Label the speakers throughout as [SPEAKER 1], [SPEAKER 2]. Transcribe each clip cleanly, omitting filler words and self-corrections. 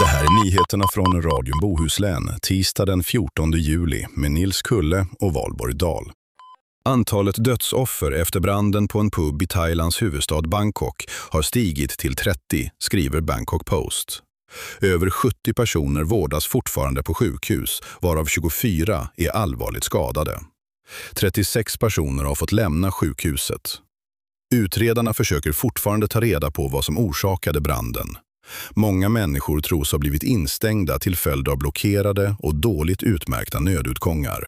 [SPEAKER 1] Det här är nyheterna från Radio Bohuslän, tisdag den 14 juli med Nils Kulle och Valborg Dahl. Antalet dödsoffer efter branden på en pub i Thailands huvudstad Bangkok har stigit till 30, skriver Bangkok Post. Över 70 personer vårdas fortfarande på sjukhus, varav 24 är allvarligt skadade. 36 personer har fått lämna sjukhuset. Utredarna försöker fortfarande ta reda på vad som orsakade branden. Många människor tros ha blivit instängda till följd av blockerade och dåligt utmärkta nödutgångar.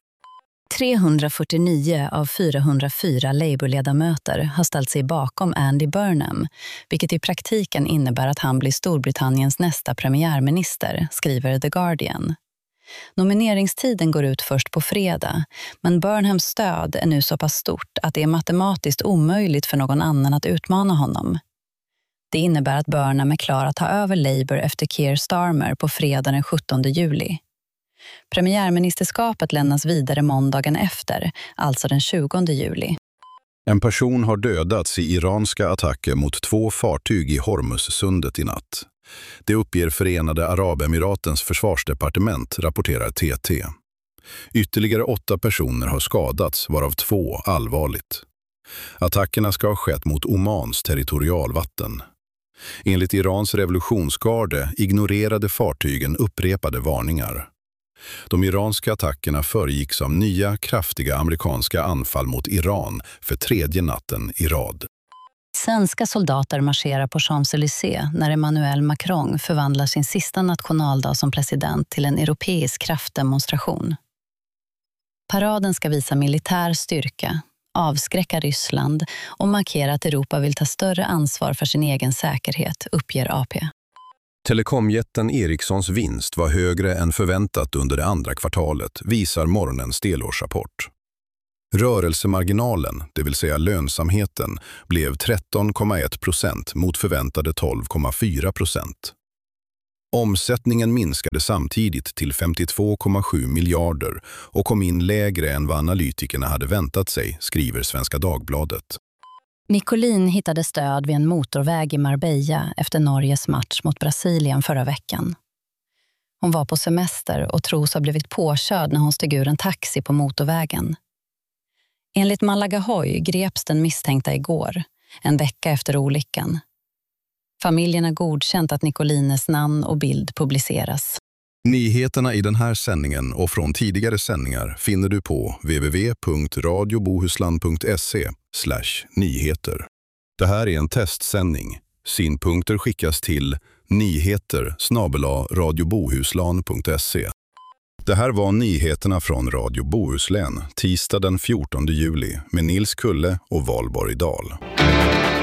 [SPEAKER 2] 349 av 404 Labour-ledamöter har ställt sig bakom Andy Burnham, vilket i praktiken innebär att han blir Storbritanniens nästa premiärminister, skriver The Guardian. Nomineringstiden går ut först på fredag, men Burnhams stöd är nu så pass stort att det är matematiskt omöjligt för någon annan att utmana honom. Det innebär att Burnham är klar att ta över Labour efter Keir Starmer på fredag den 17 juli. Premiärministerskapet lämnas vidare måndagen efter, alltså den 20 juli.
[SPEAKER 1] En person har dödats i iranska attacker mot 2 fartyg i Hormuzsundet i natt. Det uppger Förenade Arabemiratens försvarsdepartement, rapporterar TT. Ytterligare 8 personer har skadats, varav 2 allvarligt. Attackerna ska ha skett mot Omans territorialvatten. Enligt Irans revolutionsgarde ignorerade fartygen upprepade varningar. De iranska attackerna föregicks av nya, kraftiga amerikanska anfall mot Iran för 3:e natten i rad.
[SPEAKER 2] Svenska soldater marscherar på Champs-Élysées när Emmanuel Macron förvandlar sin sista nationaldag som president till en europeisk kraftdemonstration. Paraden ska visa militär styrka, avskräcka Ryssland och markera att Europa vill ta större ansvar för sin egen säkerhet, uppger AP.
[SPEAKER 1] Telekomjätten Ericssons vinst var högre än förväntat under det andra kvartalet, visar morgonens delårsrapport. Rörelsemarginalen, det vill säga lönsamheten, blev 13,1% mot förväntade 12,4%. Omsättningen minskade samtidigt till 52,7 miljarder och kom in lägre än vad analytikerna hade väntat sig, skriver Svenska Dagbladet.
[SPEAKER 2] Nicolin hittade stöd vid en motorväg i Marbella efter Norges match mot Brasilien förra veckan. Hon var på semester och tros ha blivit påkörd när hon steg ur en taxi på motorvägen. Enligt Malaga Hoy greps den misstänkta igår, en vecka efter olyckan. Familjen har godkänt att Nicolines namn och bild publiceras.
[SPEAKER 1] Nyheterna i den här sändningen och från tidigare sändningar finner du på www.radiobohuslan.se/nyheter. Det här är en testsändning. Synpunkter skickas till nyheter@radiobohuslan.se. Det här var nyheterna från Radio Bohuslän, tisdag den 14 juli med Nils Kulle och Valborg Dahl.